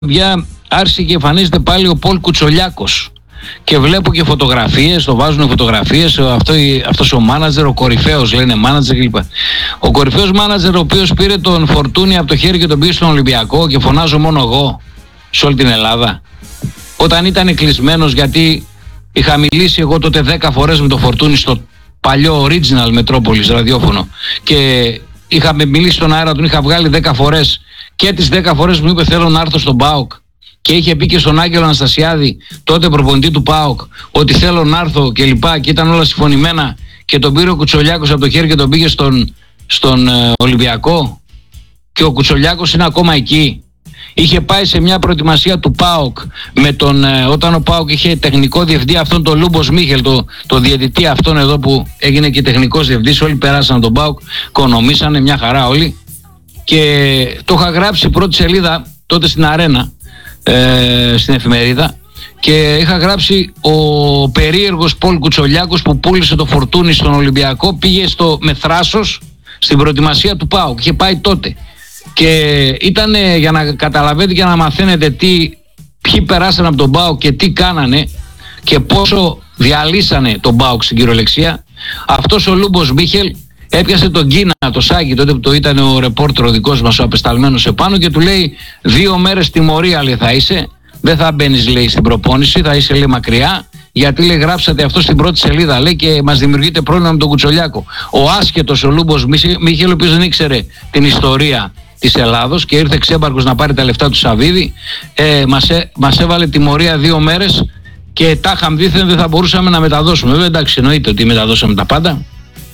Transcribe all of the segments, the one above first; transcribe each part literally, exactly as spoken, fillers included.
παιδιά άρχισε και εμφανίζεται πάλι ο Πολ Κουτσολιάκος. Και βλέπω και φωτογραφίες, το βάζουν φωτογραφίες, αυτό, αυτός ο μάνατζερ, ο κορυφαίος λένε μάνατζερ κλπ. Ο κορυφαίος μάνατζερ ο οποίος πήρε τον Φορτούνι από το χέρι και τον πήγε στον Ολυμπιακό και φωνάζω μόνο εγώ σε όλη την Ελλάδα. Όταν ήταν κλεισμένος, γιατί είχα μιλήσει εγώ τότε δέκα φορές με τον Φορτούνι στο παλιό original Μετρόπολης ραδιόφωνο και είχαμε μιλήσει στον αέρα, τον είχα βγάλει δέκα φορές και τις δέκα φορές μου είπε θέλω να έρθω στον ΠΑΟΚ. Και είχε πει και στον Άγγελο Αναστασιάδη, τότε προπονητή του ΠΑΟΚ, ότι θέλω να έρθω και λοιπά. Και ήταν όλα συμφωνημένα. Και τον πήρε ο Κουτσολιάκος από το χέρι και τον πήγε στον, στον ε, Ολυμπιακό. Και ο Κουτσολιάκος είναι ακόμα εκεί. Είχε πάει σε μια προετοιμασία του ΠΑΟΚ με τον, ε, όταν ο ΠΑΟΚ είχε τεχνικό διευθυντή αυτόν τον Λούμπος Μίχελ, το, το διαιτητή αυτόν εδώ που έγινε και τεχνικός διευθυντής. Όλοι περάσαν τον ΠΑΟΚ, οικονομήσανε μια χαρά όλοι. Και το είχα γράψει πρώτη σελίδα τότε στην Αρένα. Ε, στην εφημερίδα και είχα γράψει ο περίεργος Πολ Κουτσολιάκος που πούλησε το Φορτούνι στον Ολυμπιακό πήγε στο, με θράσος στην προετοιμασία του ΠΑΟΚ. Είχε πάει τότε και ήταν για να καταλαβαίνετε και να μαθαίνετε τι, ποιοι περάσαν από τον ΠΑΟΚ και τι κάνανε και πόσο διαλύσανε τον ΠΑΟΚ στην κυριολεξία. Αυτός ο Λούμπος Μίχελ έπιασε τον Κίνα, το Σάκη, τότε που το ήταν ο ρεπόρτερ ο δικός μας, ο απεσταλμένος επάνω και του λέει δύο μέρες τιμωρία λέει θα είσαι, δεν θα μπαίνεις λέει στην προπόνηση, θα είσαι λέει μακριά, γιατί λέει γράψατε αυτό στην πρώτη σελίδα λέει και μας δημιουργείται πρόβλημα με τον Κουτσολιάκο. Ο άσχετος ο Λούμπος Μίχελ, ο οποίος δεν ήξερε την ιστορία της Ελλάδος και ήρθε ξέμπαρκος να πάρει τα λεφτά του Σαββίδη, ε, μας, έ, μας έβαλε τιμωρία δύο μέρες και τα είχαμε δίθεν δεν θα μπορούσαμε να μεταδώσουμε. Βέβαια εντάξει εννοείται ότι μεταδώσαμε τα πάντα.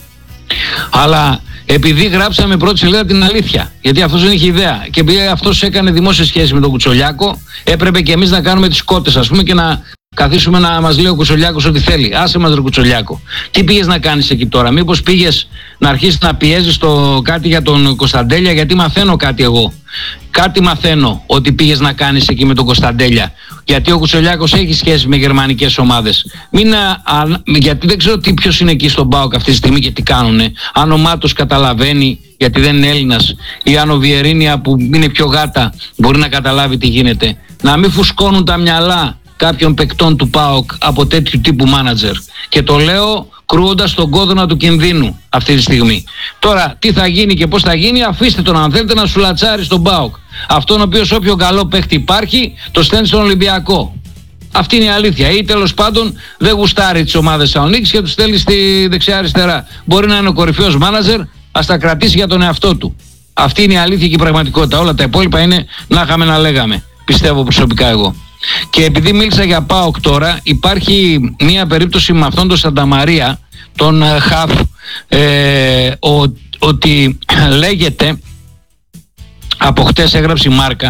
Αλλά επειδή γράψαμε πρώτη σελίδα την αλήθεια, γιατί αυτός δεν είχε ιδέα και επειδή αυτός έκανε δημόσιες σχέσεις με τον Κουτσολιάκο, έπρεπε και εμείς να κάνουμε τις κότες, ας πούμε, και να καθίσουμε να μας λέει ο Κουτσολιάκος ό,τι θέλει. Άσε μας ρε Κουτσολιάκο. Τι πήγες να κάνεις εκεί τώρα, μήπως πήγες να αρχίσεις να πιέζεις το κάτι για τον Κωνσταντέλια, γιατί μαθαίνω κάτι εγώ. Κάτι μαθαίνω ότι πήγες να κάνεις εκεί με τον Κωνσταντέλια. Γιατί ο Κουτσολιάκος έχει σχέση με γερμανικές ομάδες. Μην, α, γιατί δεν ξέρω τι ποιος είναι εκεί στον ΠΑΟΚ αυτή τη στιγμή και τι κάνουνε. Αν ο Μάτος καταλαβαίνει, γιατί δεν είναι Έλληνας, ή αν ο Βιερίνια που είναι πιο γάτα μπορεί να καταλάβει τι γίνεται. Να μην φουσκώνουν τα μυαλά κάποιων παικτών του ΠΑΟΚ από τέτοιου τύπου μάνατζερ. Και το λέω κρούοντας τον κόδωνα του κινδύνου αυτή τη στιγμή. Τώρα, τι θα γίνει και πώς θα γίνει, αφήστε τον αν θέλετε να σου λατσάρει στον ΠΑΟΚ. Αυτόν ο οποίος όποιο καλό παίχτη υπάρχει, το στέλνει στον Ολυμπιακό. Αυτή είναι η αλήθεια. Ή τέλος πάντων δεν γουστάρει τις ομάδες Σαλονίκης και τους στέλνει στη δεξιά-αριστερά. Μπορεί να είναι ο κορυφαίος μάνατζερ, ας τα κρατήσει για τον εαυτό του. Αυτή είναι η αλήθεια και η πραγματικότητα. Όλα τα υπόλοιπα είναι να είχαμε να λέγαμε. Πιστεύω προσωπικά εγώ. Και επειδή μίλησα για ΠΑΟΚ τώρα, υπάρχει μία περίπτωση με αυτόν τον Σανταμαρία, τον Χαφ, ε, ο, ότι λέγεται, από χτες έγραψε η Μάρκα,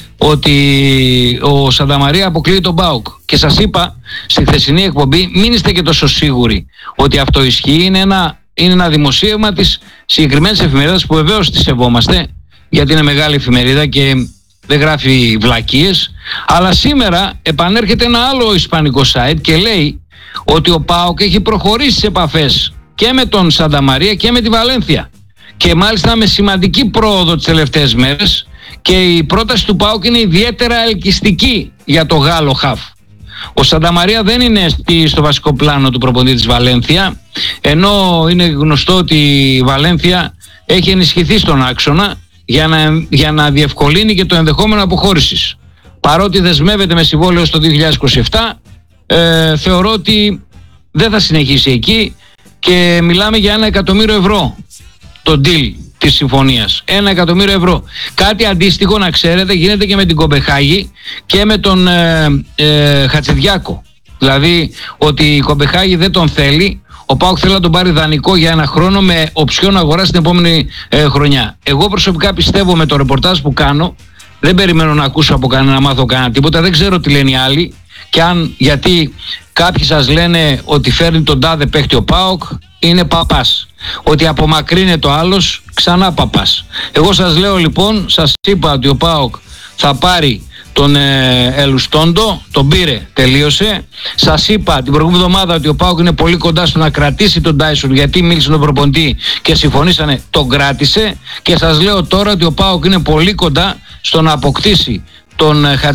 ότι ο Σανταμαρία αποκλείει τον ΠΑΟΚ. Και σας είπα στη χθεσινή εκπομπή, μην είστε και τόσο σίγουροι ότι αυτό ισχύει. Είναι ένα, είναι ένα δημοσίευμα της συγκεκριμένης εφημερίδας που βεβαίως τη σεβόμαστε, γιατί είναι μεγάλη εφημερίδα και δεν γράφει βλακίες, αλλά σήμερα επανέρχεται ένα άλλο ισπανικό site και λέει ότι ο ΠΑΟΚ έχει προχωρήσει σε επαφές και με τον Σανταμαρία και με τη Βαλένθια και μάλιστα με σημαντική πρόοδο τις τελευταίες μέρες και η πρόταση του ΠΑΟΚ είναι ιδιαίτερα ελκυστική για το Γάλλο Χαφ. Ο Σανταμαρία δεν είναι στο βασικό πλάνο του προπονητή της Βαλένθια, ενώ είναι γνωστό ότι η Βαλένθια έχει ενισχυθεί στον άξονα για να, για να διευκολύνει και το ενδεχόμενο αποχώρησης. Παρότι δεσμεύεται με συμβόλαιο στο δύο χιλιάδες είκοσι επτά, ε, θεωρώ ότι δεν θα συνεχίσει εκεί και μιλάμε για ένα εκατομμύριο ευρώ το deal της συμφωνίας. Ένα εκατομμύριο ευρώ. Κάτι αντίστοιχο να ξέρετε γίνεται και με την Κομπεχάγη και με τον ε, ε, Χατζηδιάκο. Δηλαδή ότι η Κομπεχάγη δεν τον θέλει. Ο ΠΑΟΚ θέλει να τον πάρει δανεικό για ένα χρόνο με οψιόν αγορά στην επόμενη ε, χρονιά. Εγώ προσωπικά πιστεύω με το ρεπορτάζ που κάνω, δεν περιμένω να ακούσω από κανένα, να μάθω κανένα τίποτα, δεν ξέρω τι λένε οι άλλοι. Και αν, γιατί κάποιοι σας λένε ότι φέρνει τον τάδε παίχτη ο ΠΑΟΚ, είναι παπάς. Ότι απομακρύνεται το άλλος, ξανά παπάς. Εγώ σας λέω λοιπόν, σας είπα ότι ο ΠΑΟΚ θα πάρει τον ε, Ελουστόντο, τον πήρε, τελείωσε. Σας είπα την προηγούμενη εβδομάδα ότι ο ΠΑΟΚ είναι πολύ κοντά στο να κρατήσει τον Τάισον, γιατί μίλησε τον προπονητή και συμφωνήσανε, τον κράτησε. Και σας λέω τώρα ότι ο ΠΑΟΚ είναι πολύ κοντά στο να αποκτήσει τον